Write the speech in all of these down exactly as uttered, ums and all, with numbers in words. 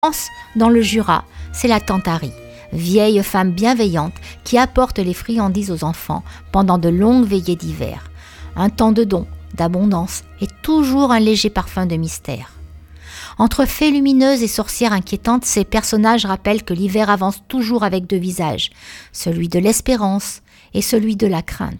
Dans le Jura, c'est la tante Harry, vieille femme bienveillante qui apporte les friandises aux enfants pendant de longues veillées d'hiver. Un temps de dons, d'abondance et toujours un léger parfum de mystère. Entre fées lumineuses et sorcières inquiétantes, ces personnages rappellent que l'hiver avance toujours avec deux visages, celui de l'espérance et celui de la crainte.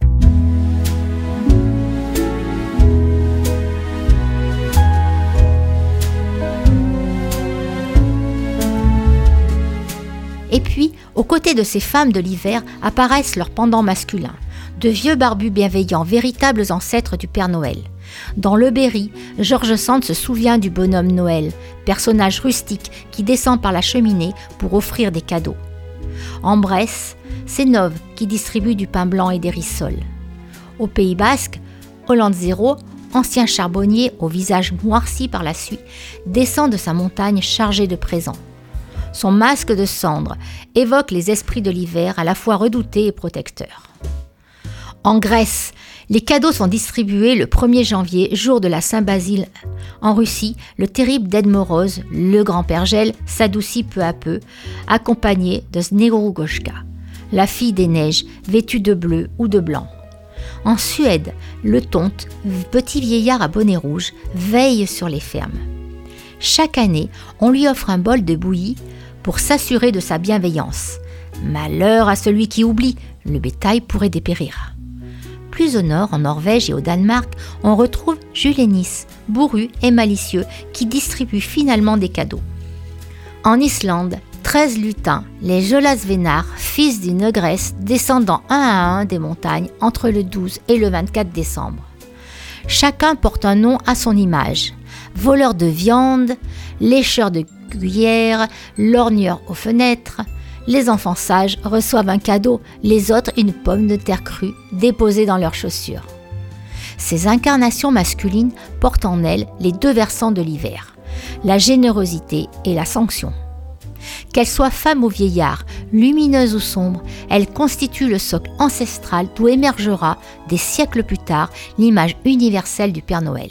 Et puis, aux côtés de ces femmes de l'hiver, apparaissent leurs pendants masculins, de vieux barbus bienveillants, véritables ancêtres du Père Noël. Dans Le Berry, George Sand se souvient du bonhomme Noël, personnage rustique qui descend par la cheminée pour offrir des cadeaux. En Bresse, c'est Nove qui distribue du pain blanc et des rissoles. Au Pays Basque, Olantzero, ancien charbonnier au visage noirci par la suie, descend de sa montagne chargé de présents. Son masque de cendre évoque les esprits de l'hiver à la fois redoutés et protecteurs. En Grèce, les cadeaux sont distribués le premier janvier, jour de la Saint-Basile. En Russie, le terrible Ded Moroz, le grand-père Gel, s'adoucit peu à peu, accompagné de Snegurushka, la fille des neiges, vêtue de bleu ou de blanc. En Suède, le Tonte, petit vieillard à bonnet rouge, veille sur les fermes. Chaque année, on lui offre un bol de bouillie pour s'assurer de sa bienveillance. Malheur à celui qui oublie, le bétail pourrait dépérir. Plus au nord, en Norvège et au Danemark, on retrouve Julenis, bourru et malicieux, qui distribue finalement des cadeaux. En Islande, treize lutins, les Jolasvenar, fils d'une ogresse, descendant un à un des montagnes entre le douze et le vingt-quatre décembre. Chacun porte un nom à son image. Voleur de viande, lécheur de cuillères, lorgneur aux fenêtres. Les enfants sages reçoivent un cadeau, les autres une pomme de terre crue déposée dans leurs chaussures. Ces incarnations masculines portent en elles les deux versants de l'hiver, la générosité et la sanction. Qu'elles soient femmes ou vieillards, lumineuses ou sombres, elles constituent le socle ancestral d'où émergera, des siècles plus tard, l'image universelle du Père Noël.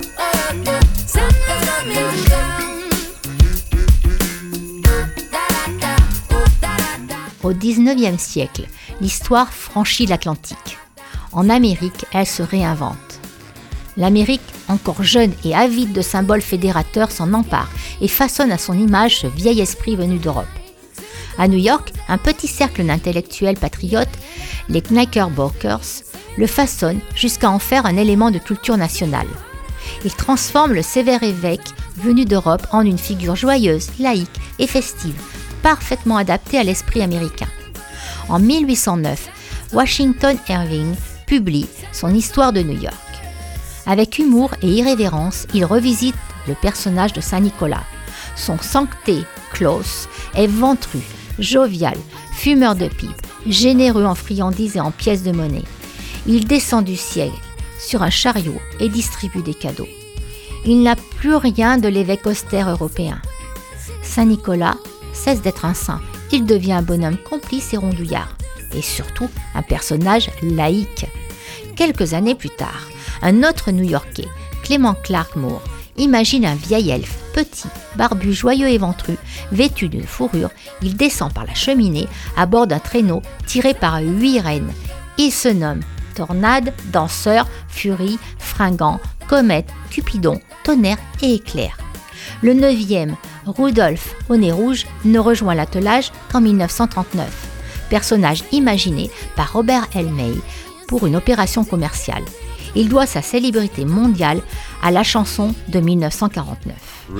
Au dix-neuvième siècle, l'histoire franchit l'Atlantique. En Amérique, elle se réinvente. L'Amérique, encore jeune et avide de symboles fédérateurs, s'en empare et façonne à son image ce vieil esprit venu d'Europe. À New York, un petit cercle d'intellectuels patriotes, les Knickerbockers, le façonnent jusqu'à en faire un élément de culture nationale. Ils transforment le sévère évêque venu d'Europe en une figure joyeuse, laïque et festive, parfaitement adaptée à l'esprit américain. En mille huit cent neuf, Washington Irving publie son Histoire de New York. Avec humour et irrévérence, il revisite le personnage de Saint-Nicolas. Son Sancté Claus est ventru, jovial, fumeur de pipe, généreux en friandises et en pièces de monnaie. Il descend du ciel sur un chariot et distribue des cadeaux. Il n'a plus rien de l'évêque austère européen. Saint-Nicolas cesse d'être un saint, il devient un bonhomme complice et rondouillard, et surtout un personnage laïque. Quelques années plus tard, un autre New-Yorkais, Clement Clark Moore, imagine un vieil elfe, petit, barbu, joyeux et ventru, vêtu d'une fourrure. Il descend par la cheminée à bord d'un traîneau tiré par huit rennes. Il se nomme Tornade, Danseur, Furie, Fringant, Comète, Cupidon, Tonnerre et Éclair. Le neuvième, Rudolph au nez rouge, ne rejoint l'attelage qu'en mille neuf cent trente-neuf. Personnage imaginé par Robert L. May pour une opération commerciale. Il doit sa célébrité mondiale à la chanson de mille neuf cent quarante-neuf.